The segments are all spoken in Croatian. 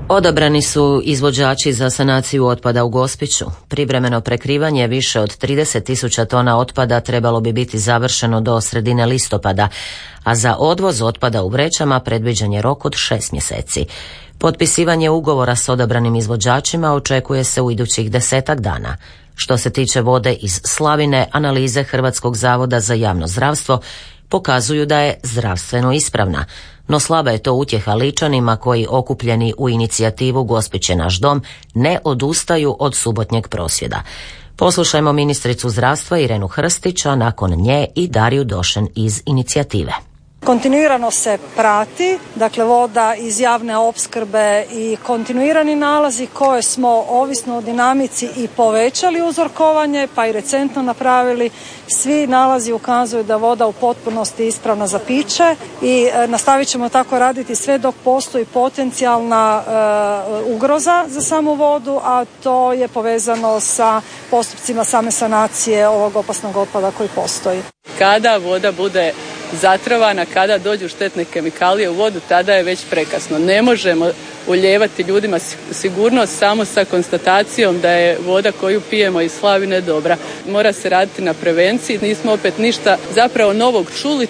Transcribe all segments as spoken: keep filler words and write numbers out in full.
Odabrani su izvođači za sanaciju otpada u Gospiću. Privremeno prekrivanje više od trideset tisuća tona otpada trebalo bi biti završeno do sredine listopada, a za odvoz otpada u vrećama predviđen je rok od šest mjeseci. Potpisivanje ugovora s odabranim izvođačima očekuje se u idućih desetak dana. Što se tiče vode iz slavine, analize Hrvatskog zavoda za javno zdravstvo pokazuju da je zdravstveno ispravna, no slaba je to utjeha Ličanima koji, okupljeni u inicijativu Gospić je naš dom, ne odustaju od subotnjeg prosvjeda. Poslušajmo ministricu zdravstva Irenu Hrstić, a nakon nje i Dariju Došen iz inicijative. Kontinuirano se prati, dakle voda iz javne opskrbe i kontinuirani nalazi koje smo ovisno o dinamici i povećali uzorkovanje pa i recentno napravili. Svi nalazi ukazuju da voda u potpunosti ispravna za piće i e, nastavit ćemo tako raditi sve dok postoji potencijalna e, ugroza za samu vodu, a to je povezano sa postupcima same sanacije ovog opasnog otpada koji postoji. Kada voda bude zatrovana, kada dođu štetne kemikalije u vodu, tada je već prekasno. Ne možemo ulijevati ljudima sigurnost samo sa konstatacijom da je voda koju pijemo iz slavine dobra. Mora se raditi na prevenciji, nismo opet ništa zapravo novog čuli.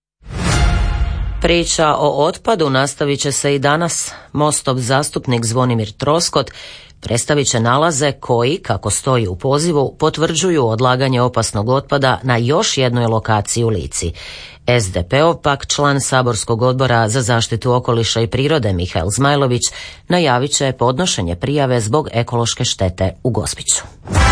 Priča o otpadu nastavit će se i danas. Mostov zastupnik Zvonimir Troskot predstavit će nalaze koji, kako stoji u pozivu, potvrđuju odlaganje opasnog otpada na još jednoj lokaciji u Lici. es de pe ov pak član saborskog odbora za zaštitu okoliša i prirode Mihael Zmajlović najavit će podnošenje prijave zbog ekološke štete u Gospiću.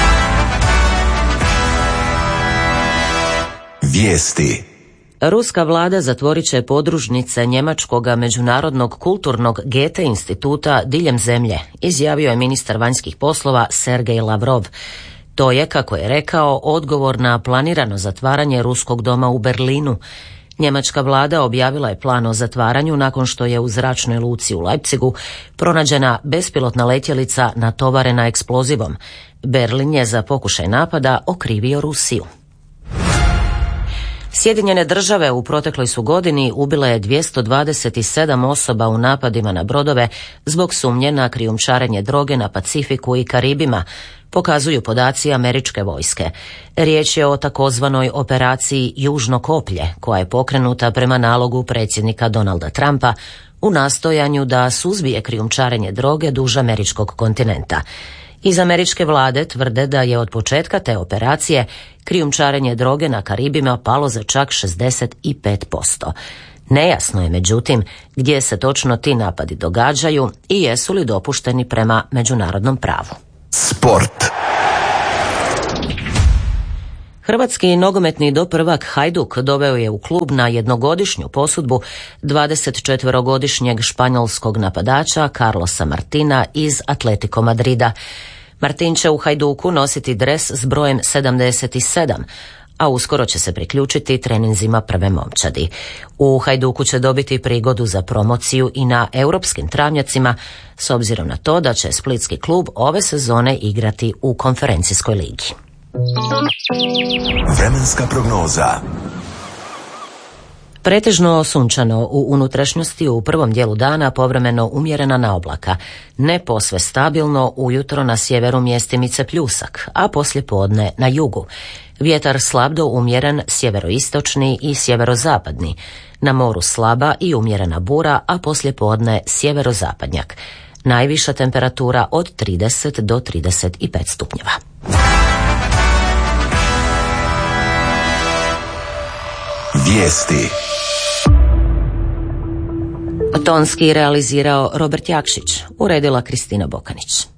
Vijesti. Ruska vlada zatvorit će podružnice Njemačkog međunarodnog kulturnog Goethe instituta diljem zemlje, izjavio je ministar vanjskih poslova Sergej Lavrov. To je, kako je rekao, odgovor na planirano zatvaranje Ruskog doma u Berlinu. Njemačka vlada objavila je plan o zatvaranju nakon što je u zračnoj luci u Leipzigu pronađena bespilotna letjelica natovarena eksplozivom. Berlin je za pokušaj napada okrivio Rusiju. Sjedinjene države u protekloj su godini ubile dvjesto dvadeset sedam osoba u napadima na brodove zbog sumnje na krijumčarenje droge na Pacifiku i Karibima, pokazuju podaci američke vojske. Riječ je o takozvanoj operaciji Južno koplje, koja je pokrenuta prema nalogu predsjednika Donalda Trumpa u nastojanju da suzbije krijumčarenje droge duž američkog kontinenta. Iz američke vlade tvrde da je od početka te operacije krijumčarenje droge na Karibima palo za čak šezdeset pet posto. Nejasno je, međutim, gdje se točno ti napadi događaju i jesu li dopušteni prema međunarodnom pravu. Sport. Hrvatski nogometni doprvak Hajduk doveo je u klub na jednogodišnju posudbu dvadesetčetverogodišnjeg španjolskog napadača Carlosa Martina iz Atletico Madrida. Martin će u Hajduku nositi dres s brojem sedamdeset sedam, a uskoro će se priključiti treninzima prve momčadi. U Hajduku će dobiti prigodu za promociju i na europskim travnjacima, s obzirom na to da će splitski klub ove sezone igrati u konferencijskoj ligi. Vremenska prognoza. Pretežno sunčano, u unutrašnjosti u prvom dijelu dana povremeno umjerena naoblaka. Ne posve stabilno, ujutro na sjeveru mjestimice pljusak, a poslijepodne na jugu. Vjetar slab do umjeren sjeveroistočni i sjeverozapadni. Na moru slaba i umjerena bura, a poslijepodne sjeverozapadnjak. Najviša temperatura od trideset do trideset pet stupnjeva. Vijesti. Tonski realizirao Robert Jakšić, uredila Kristina Bokanić.